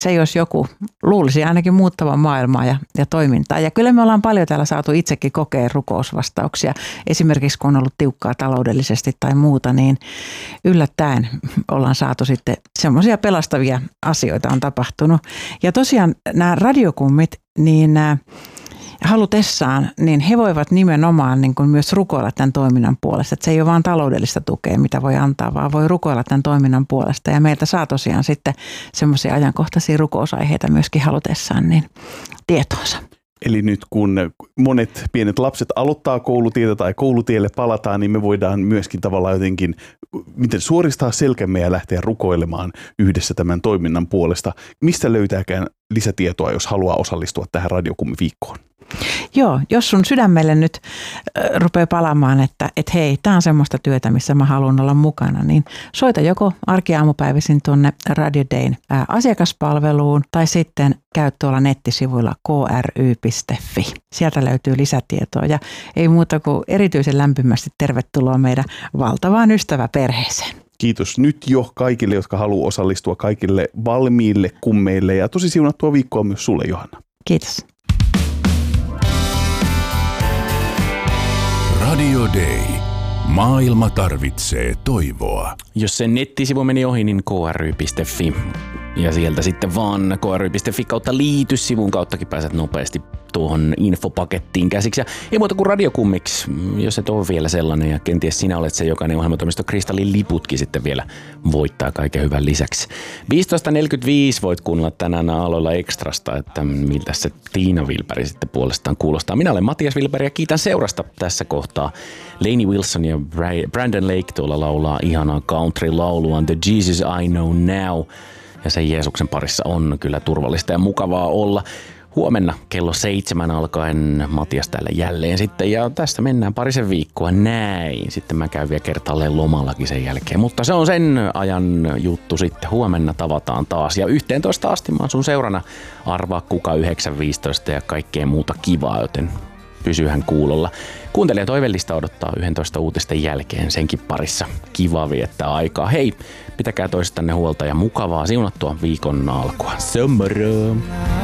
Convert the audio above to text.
se jos joku luulisi ainakin muuttavan maailmaa ja toimintaa. Ja kyllä me ollaan paljon täällä saatu itsekin kokea rukousvastauksia. Esimerkiksi kun on ollut tiukkaa taloudellisesti tai muuta, niin yllättäen ollaan saatu sitten semmoisia pelastavia asioita on tapahtunut. Ja tosiaan nämä radiokummit, niin halutessaan, niin he voivat nimenomaan niin kuin myös rukoilla tämän toiminnan puolesta. Että se ei ole vain taloudellista tukea, mitä voi antaa, vaan voi rukoilla tämän toiminnan puolesta. Ja meiltä saa tosiaan sitten semmoisia ajankohtaisia rukousaiheita myöskin halutessaan niin tietoonsa. Eli nyt kun monet pienet lapset aloittaa koulutietä tai koulutielle palataan, niin me voidaan myöskin tavallaan jotenkin miten suoristaa selkämme ja lähteä rukoilemaan yhdessä tämän toiminnan puolesta. Mistä löytääkään lisätietoa, jos haluaa osallistua tähän radiokummiviikkoon? Joo, jos sun sydämelle nyt rupeaa palaamaan, että hei, tämä on semmoista työtä, missä mä haluan olla mukana, niin soita joko arki-aamupäivisin tuonne Radio Dayn asiakaspalveluun tai sitten käy tuolla nettisivuilla kry.fi. Sieltä löytyy lisätietoa ja ei muuta kuin erityisen lämpimästi tervetuloa meidän valtavaan ystäväperheeseen. Kiitos nyt jo kaikille, jotka haluaa osallistua, kaikille valmiille kummeille ja tosi siunattua viikkoa myös sulle, Johanna. Kiitos. Radio Day. Maailma tarvitsee toivoa. Jos sen nettisivu meni ohi, niin kry.fi. Ja sieltä sitten vaan kry.fi kautta liity sivun kauttakin pääset nopeasti tuohon infopakettiin käsiksi. Ja ei muuta kuin radiokummiksi, jos et ole vielä sellainen ja kenties sinä olet se jokainen ohjelmatoimisto Kristallin liputkin sitten vielä voittaa kaiken hyvän lisäksi. 15.45 voit kuunnella tänään aloilla ekstrasta, että miltä se Tiina Wilberg sitten puolestaan kuulostaa. Minä olen Matias Wilberg ja kiitän seurasta tässä kohtaa. Lainey Wilson ja Brandon Lake tuolla laulaa ihanaa country-laulua The Jesus I Know Now. Ja sen Jeesuksen parissa on kyllä turvallista ja mukavaa olla. Huomenna kello 7 alkaen Matias täällä jälleen sitten ja tästä mennään parisen viikkoa näin. Sitten mä käyn vielä kertaalleen lomallakin sen jälkeen, mutta se on sen ajan juttu sitten. Huomenna tavataan taas ja 11 asti mä oon sun seurana. Arvaa kuka 9.15 ja kaikkea muuta kivaa, joten pysyhän kuulolla. Kuuntelija toivellista odottaa 11 uutisten jälkeen senkin parissa. Kiva viettää aikaa. Hei, pitäkää toistanne huolta ja mukavaa siunattua viikon alkua. Se on moro!